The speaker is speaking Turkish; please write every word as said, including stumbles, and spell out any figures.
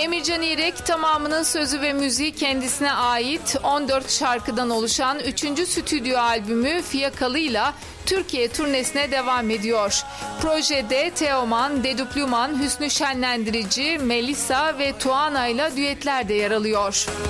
Emircan İrek tamamının sözü ve müziği kendisine ait on dört şarkıdan oluşan üçüncü stüdyo albümü Fiyakalı'yla Türkiye turnesine devam ediyor. Projede Teoman, Dedüplüman, Hüsnü Şenlendirici, Melisa ve Tuana ile düetler de yer alıyor.